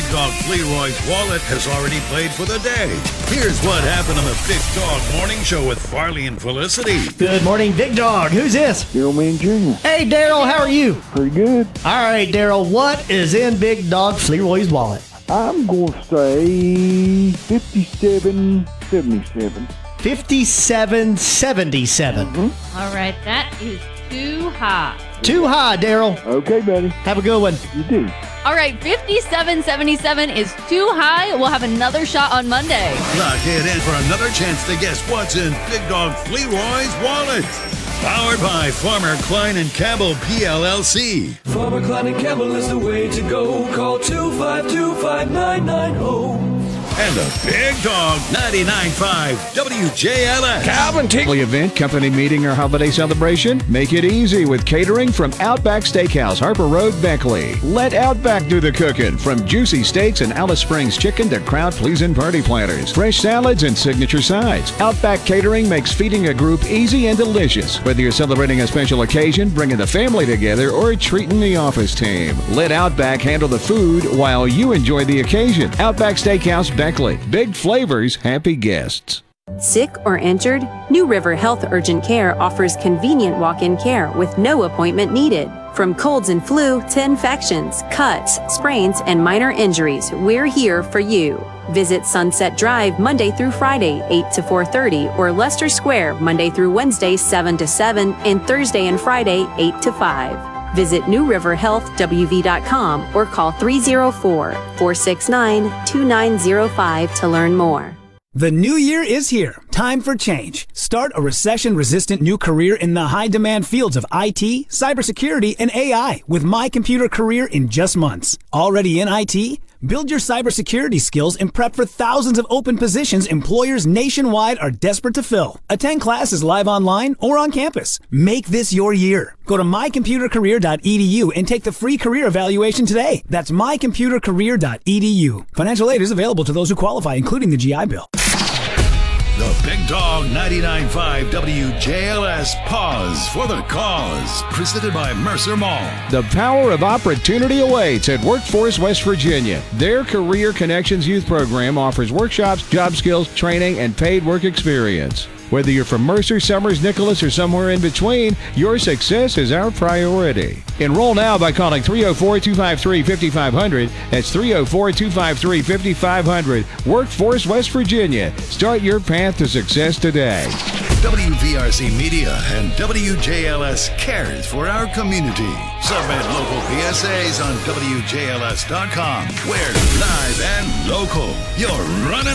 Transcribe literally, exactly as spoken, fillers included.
Big Dog Leroy's wallet has already played for the day. Here's what happened on the Big Dog Morning Show with Farley and Felicity. Good morning, Big Dog. Who's this? Daryl Man Junior Hey, Daryl, how are you? Pretty good. All right, Daryl, what is in Big Dog Leroy's wallet? I'm going to say fifty-seven seventy-seven. fifty-seven seventy-seven. Mm-hmm. All right, that is too high. Too high, Daryl. Okay, buddy. Have a good one. You do. All right, fifty-seven seventy-seven is too high. We'll have another shot on Monday. Lock it in for another chance to guess what's in Big Dog Leroy's wallet. Powered by Farmer Klein and Cabell P L L C. Farmer Klein and Cabell is the way to go. Call two five two, five nine nine zero. And the Big Dog ninety-nine point five W J L S. Calvin Tingley event, company meeting, or holiday celebration? Make it easy with catering from Outback Steakhouse, Harper Road, Beckley. Let Outback do the cooking. From juicy steaks and Alice Springs chicken to crowd-pleasing party platters, fresh salads, and signature sides. Outback Catering makes feeding a group easy and delicious. Whether you're celebrating a special occasion, bringing the family together, or treating the office team, let Outback handle the food while you enjoy the occasion. Outback Steakhouse, Beckley. Big flavors, happy guests. Sick or injured? New River Health Urgent Care offers convenient walk-in care with no appointment needed. From colds and flu to infections, cuts, sprains, and minor injuries, we're here for you. Visit Sunset Drive Monday through Friday, eight to four thirty, or Leicester Square Monday through Wednesday, seven to seven, and Thursday and Friday, eight to five. Visit new river health w v dot com or call three oh four, four six nine, two nine oh five to learn more. The new year is here. Time for change. Start a recession-resistant new career in the high-demand fields of I T, cybersecurity, and A I with My Computer Career in just months. Already in I T? Build your cybersecurity skills and prep for thousands of open positions employers nationwide are desperate to fill. Attend classes live online or on campus. Make this your year. Go to my computer career dot e d u and take the free career evaluation today. That's my computer career dot e d u. Financial aid is available to those who qualify, including the G I Bill. The Big Dog ninety-nine point five W J L S Pause for the Cause. Presented by Mercer Mall. The power of opportunity awaits at Workforce West Virginia. Their Career Connections Youth Program offers workshops, job skills, training, and paid work experience. Whether you're from Mercer, Summers, Nicholas, or somewhere in between, your success is our priority. Enroll now by calling three oh four, two five three, five five zero zero. That's three oh four, two five three, five five zero zero. Workforce West Virginia. Start your path to success today. W V R C Media and W J L S cares for our community. Submit local P S As on W J L S dot com. We're live and local. You're running